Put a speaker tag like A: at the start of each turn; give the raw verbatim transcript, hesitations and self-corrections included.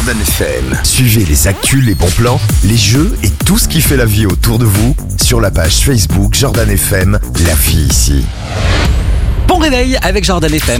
A: Jordan F M. Suivez les actus, les bons plans, les jeux et tout ce qui fait la vie autour de vous sur la page Facebook Jordan F M, la vie ici.
B: Bon réveil avec Jordan F M.